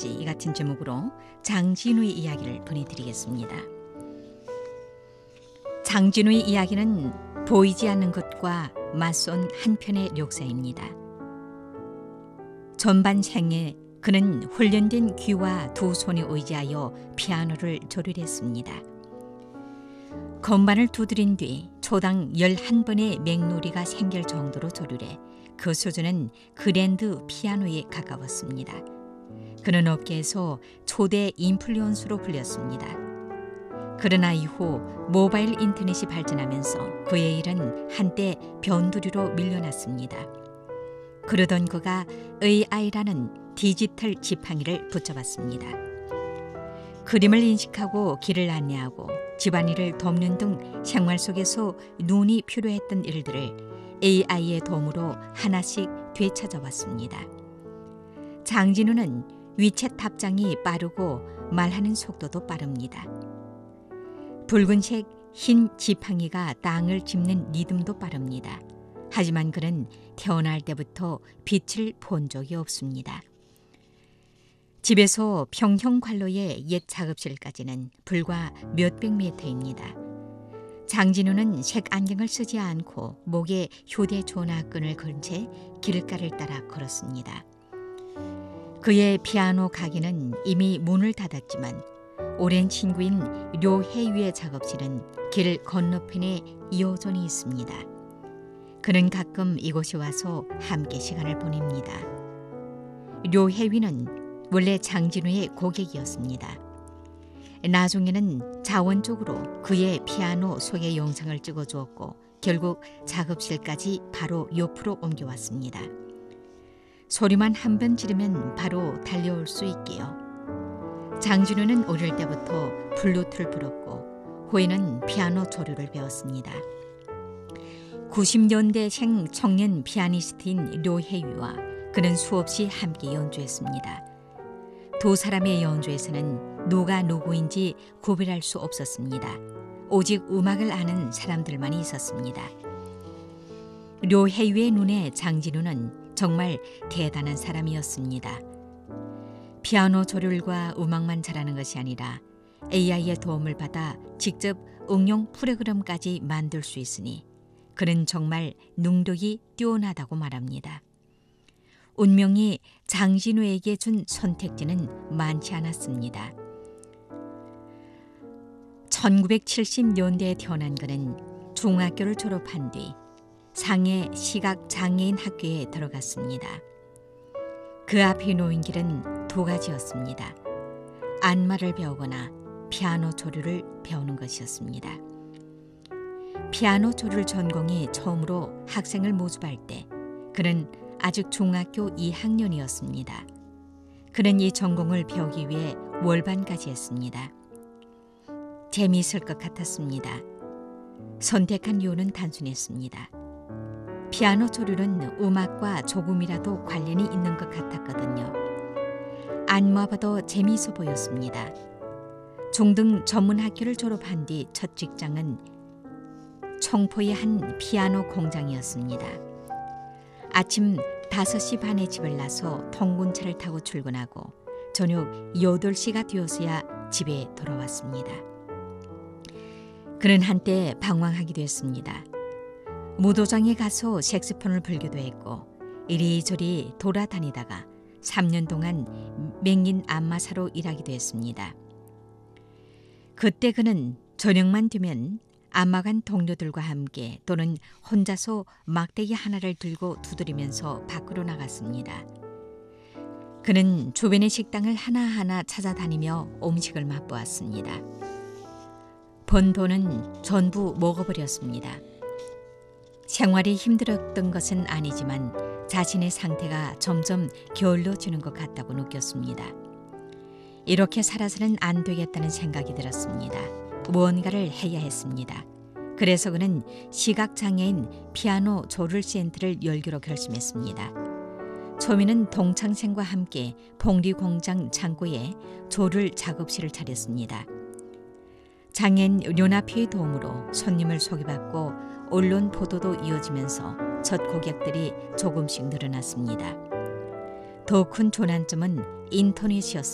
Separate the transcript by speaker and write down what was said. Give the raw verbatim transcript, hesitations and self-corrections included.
Speaker 1: 할지 이 같은 제목으로 장진우의 이야기를 보내드리겠습니다. 장진우의 이야기는 보이지 않는 것과 맞선 한편의 력사입니다. 전반 생에 그는 훈련된 귀와 두 손에 의지하여 피아노를 조율했습니다. 건반을 두드린 뒤 초당 열한 번의 맹놀이가 생길 정도로 조율해 그 수준은 그랜드 피아노에 가까웠습니다. 그는 업계에서 초대 인플루언서로 불렸습니다. 그러나 이후 모바일 인터넷이 발전하면서 그의 일은 한때 변두리로 밀려났습니다. 그러던 그가 에이아이라는 디지털 지팡이를 붙잡았습니다. 그림을 인식하고 길을 안내하고 집안일을 돕는 등 생활 속에서 눈이 필요했던 일들을 에이아이의 도움으로 하나씩 되찾아왔습니다. 장진우는 위챗 답장이 빠르고 말하는 속도도 빠릅니다. 붉은색 흰 지팡이가 땅을 짚는 리듬도 빠릅니다. 하지만 그는 태어날 때부터 빛을 본 적이 없습니다. 집에서 평형관로의 옛 작업실까지는 불과 몇백 미터입니다. 장진우는 색안경을 쓰지 않고 목에 휴대전화끈을 건 채 길가를 따라 걸었습니다. 그의 피아노 가게는 이미 문을 닫았지만 오랜 친구인 료혜유의 작업실은 길 건너편에 여전히 있습니다. 그는 가끔 이곳에 와서 함께 시간을 보냅니다. 료혜유는 원래 장진우의 고객이었습니다. 나중에는 자원적으로 그의 피아노 소개 영상을 찍어주었고 결국 작업실까지 바로 옆으로 옮겨왔습니다. 소리만 한 번 지르면 바로 달려올 수 있게요. 장진우는 어릴 때부터 플루트를 불었고 후에는 피아노 조류를 배웠습니다. 구십 년대생 청년 피아니스트인 료혜유와 그는 수없이 함께 연주했습니다. 두 사람의 연주에서는 누가 누구인지 구별할 수 없었습니다. 오직 음악을 아는 사람들만이 있었습니다. 료혜유의 눈에 장진우는 정말 대단한 사람이었습니다. 피아노 조율과 음악만 잘하는 것이 아니라 에이아이의 도움을 받아 직접 응용 프로그램까지 만들 수 있으니 그는 정말 능력이 뛰어나다고 말합니다. 운명이 장진우에게 준 선택지는 많지 않았습니다. 천구백칠십 년대에 태어난 그는 중학교를 졸업한 뒤 상해 시각장애인 학교에 들어갔습니다. 그 앞에 놓인 길은 두 가지였습니다. 안마를 배우거나 피아노 조율을 배우는 것이었습니다. 피아노 조율 전공이 처음으로 학생을 모집할 때 그는 아직 중학교 이 학년이었습니다. 그는 이 전공을 배우기 위해 월반까지 했습니다. 재미있을 것 같았습니다. 선택한 이유는 단순했습니다. 피아노 조율은 음악과 조금이라도 관련이 있는 것 같았거든요. 안마 봐도 재미있어 보였습니다. 중등 전문 학교를 졸업한 뒤 첫 직장은 청포의 한 피아노 공장이었습니다. 아침 다섯 시 반에 집을 나서 통근차를 타고 출근하고 저녁 여덟 시가 되어서야 집에 돌아왔습니다. 그는 한때 방황하기도 했습니다. 무도장에 가서 색소폰을 불기도 했고 이리저리 돌아다니다가 삼 년 동안 맹인 안마사로 일하기도 했습니다. 그때 그는 저녁만 되면 안마관 동료들과 함께 또는 혼자서 막대기 하나를 들고 두드리면서 밖으로 나갔습니다. 그는 주변의 식당을 하나하나 찾아다니며 음식을 맛보았습니다. 번 돈은 전부 먹어버렸습니다. 생활이 힘들었던 것은 아니지만 자신의 상태가 점점 게을러지는 것 같다고 느꼈습니다. 이렇게 살아서는 안 되겠다는 생각이 들었습니다. 무언가를 해야 했습니다. 그래서 그는 시각장애인 피아노 조율 센터를 열기로 결심했습니다. 처음에는 동창생과 함께 봉리공장 창고에 조율 작업실을 차렸습니다. 장애인 료나피의 도움으로 손님을 소개받고 언론 보도도 이어지면서 첫 고객들이 조금씩 늘어났습니다. 더 큰 조난점은 인터넷이었습니다.